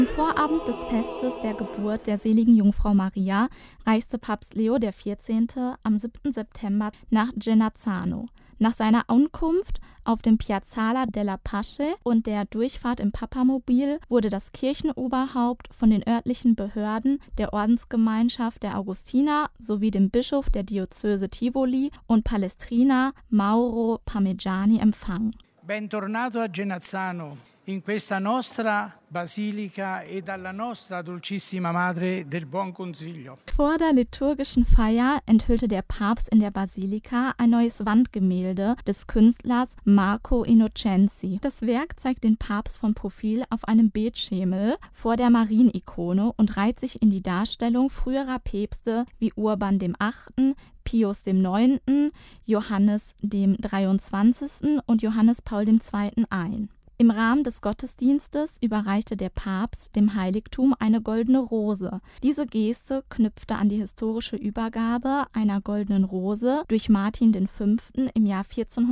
Am Vorabend des Festes der Geburt der seligen Jungfrau Maria reiste Papst Leo XIV. Am 7. September nach Genazzano. Nach seiner Ankunft auf dem Piazzale della Pace und der Durchfahrt im Papamobil wurde das Kirchenoberhaupt von den örtlichen Behörden, der Ordensgemeinschaft der Augustiner sowie dem Bischof der Diözese Tivoli und Palestrina, Mauro Parmigiani, empfangen. Bentornato a Genazzano, in questa nostra basilica e dalla nostra Dolcissima Madre del Buon Consiglio. Vor der liturgischen Feier enthüllte der Papst in der Basilika ein neues Wandgemälde des Künstlers Marco Innocenzi. Das Werk zeigt den Papst von Profil auf einem Betschemel vor der Marienikone und reiht sich in die Darstellung früherer Päpste wie Urban VIII., Pius IX., Johannes dem 23. und Johannes Paul II. ein. Im Rahmen des Gottesdienstes überreichte der Papst dem Heiligtum eine goldene Rose. Diese Geste knüpfte an die historische Übergabe einer goldenen Rose durch Martin V. im Jahr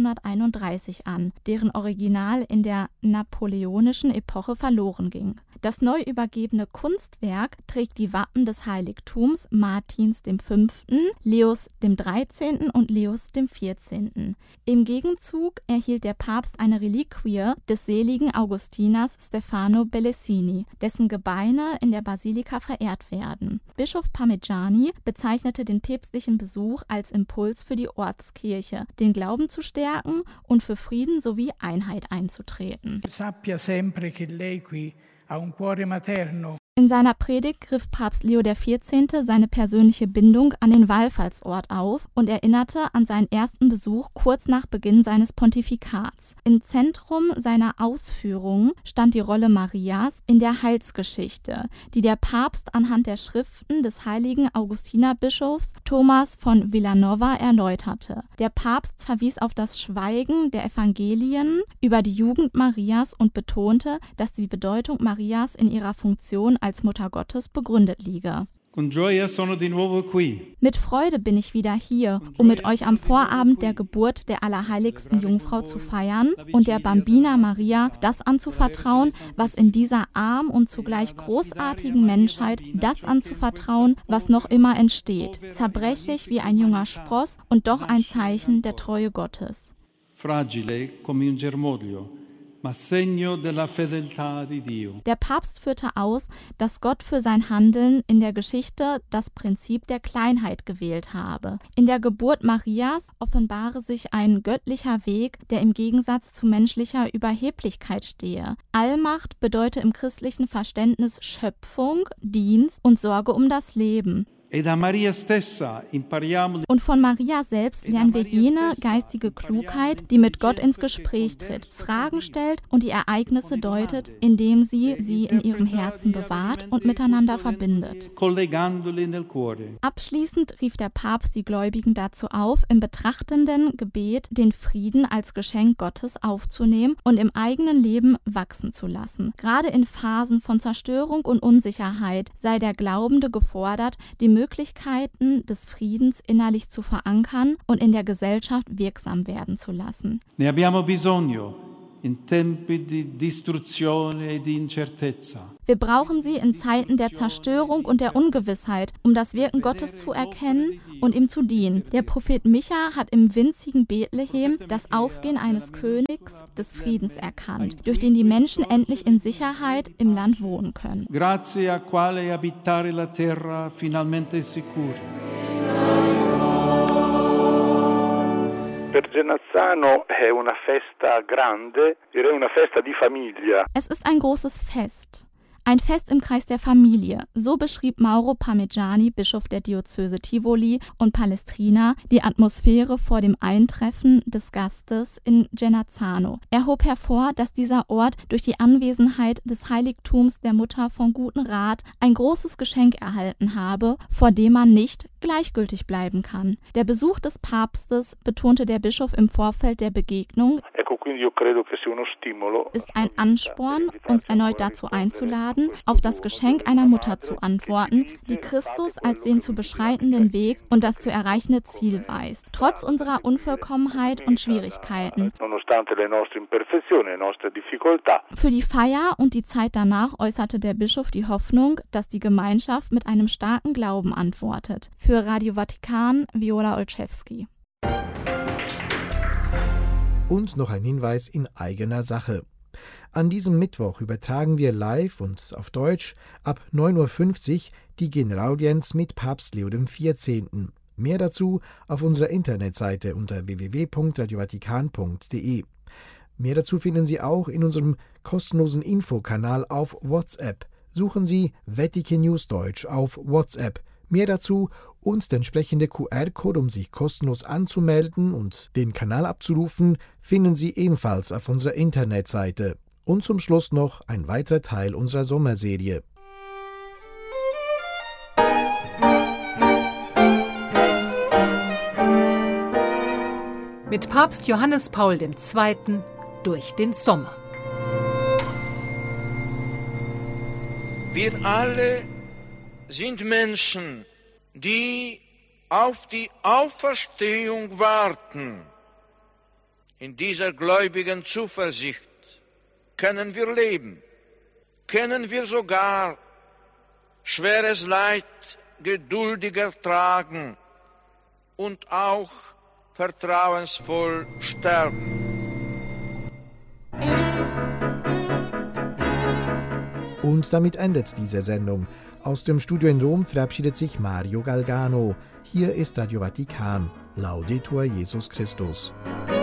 1431 an, deren Original in der napoleonischen Epoche verloren ging. Das neu übergebene Kunstwerk trägt die Wappen des Heiligtums Martins V., Leos XIII. Und Leos XIV. Im Gegenzug erhielt der Papst eine Reliquie des seligen Augustiners Stefano Bellesini, dessen Gebeine in der Basilika verehrt werden. Bischof Parmigiani bezeichnete den päpstlichen Besuch als Impuls für die Ortskirche, den Glauben zu stärken und für Frieden sowie Einheit einzutreten. Sappia sempre che lei qui ha un cuore materno. In seiner Predigt griff Papst Leo XIV. Seine persönliche Bindung an den Wallfahrtsort auf und erinnerte an seinen ersten Besuch kurz nach Beginn seines Pontifikats. Im Zentrum seiner Ausführungen stand die Rolle Marias in der Heilsgeschichte, die der Papst anhand der Schriften des heiligen Augustinerbischofs Thomas von Villanova erläuterte. Der Papst verwies auf das Schweigen der Evangelien über die Jugend Marias und betonte, dass die Bedeutung Marias in ihrer Funktion als Mutter Gottes begründet liege. Mit Freude bin ich wieder hier, um mit euch am Vorabend der Geburt der allerheiligsten Jungfrau zu feiern und der Bambina Maria das anzuvertrauen, was in dieser armen und zugleich großartigen Menschheit das anzuvertrauen, was noch immer entsteht, zerbrechlich wie ein junger Spross und doch ein Zeichen der Treue Gottes. Fragile come un germoglio, ma segno della fedeltà di Dio. Der Papst führte aus, dass Gott für sein Handeln in der Geschichte das Prinzip der Kleinheit gewählt habe. In der Geburt Marias offenbare sich ein göttlicher Weg, der im Gegensatz zu menschlicher Überheblichkeit stehe. Allmacht bedeutet im christlichen Verständnis Schöpfung, Dienst und Sorge um das Leben. Und von Maria selbst lernen wir jene geistige Klugheit, die mit Gott ins Gespräch tritt, Fragen stellt und die Ereignisse deutet, indem sie in ihrem Herzen bewahrt und miteinander verbindet. Abschließend rief der Papst die Gläubigen dazu auf, im betrachtenden Gebet den Frieden als Geschenk Gottes aufzunehmen und im eigenen Leben wachsen zu lassen. Gerade in Phasen von Zerstörung und Unsicherheit sei der Glaubende gefordert, die Möglichkeiten des Friedens innerlich zu verankern und in der Gesellschaft wirksam werden zu lassen. Ne abbiamo bisogno in tempi di distruzione e di incertezza. Wir brauchen sie in Zeiten der Zerstörung und der Ungewissheit, um das Wirken Gottes zu erkennen und ihm zu dienen. Der Prophet Micha hat im winzigen Bethlehem das Aufgehen eines Königs des Friedens erkannt, durch den die Menschen endlich in Sicherheit im Land wohnen können. Grazie a quale abitare la terra finalmente sicuri. Per Genazzano è una festa grande, direi una festa di famiglia. Es ist ein großes Fest. Ein Fest im Kreis der Familie, so beschrieb Mauro Parmigiani, Bischof der Diözese Tivoli und Palestrina, die Atmosphäre vor dem Eintreffen des Gastes in Genazzano. Er hob hervor, dass dieser Ort durch die Anwesenheit des Heiligtums der Mutter von Guten Rat ein großes Geschenk erhalten habe, vor dem man nicht gleichgültig bleiben kann. Der Besuch des Papstes, betonte der Bischof im Vorfeld der Begegnung, ist ein Ansporn, uns erneut dazu einzuladen, werden, auf das Geschenk einer Mutter zu antworten, die Christus als den zu beschreitenden Weg und das zu erreichende Ziel weist, trotz unserer Unvollkommenheit und Schwierigkeiten. Für die Feier und die Zeit danach äußerte der Bischof die Hoffnung, dass die Gemeinschaft mit einem starken Glauben antwortet. Für Radio Vatikan, Viola Olszewski. Und noch ein Hinweis in eigener Sache. An diesem Mittwoch übertragen wir live und auf Deutsch ab 9.50 Uhr die Generalaudienz mit Papst Leo XIV. Mehr dazu auf unserer Internetseite unter www.radiovatikan.de. Mehr dazu finden Sie auch in unserem kostenlosen Infokanal auf WhatsApp. Suchen Sie Vatican News Deutsch auf WhatsApp. Mehr dazu und der entsprechende QR-Code, um sich kostenlos anzumelden und den Kanal abzurufen, finden Sie ebenfalls auf unserer Internetseite. Und zum Schluss noch ein weiterer Teil unserer Sommerserie. Mit Papst Johannes Paul II. Durch den Sommer. Wir alle sind Menschen, die auf die Auferstehung warten. In dieser gläubigen Zuversicht können wir leben, können wir sogar schweres Leid geduldiger tragen und auch vertrauensvoll sterben. Und damit endet diese Sendung. Aus dem Studio in Rom verabschiedet sich Mario Galgano. Hier ist Radio Vatikan. Laudetur Jesus Christus.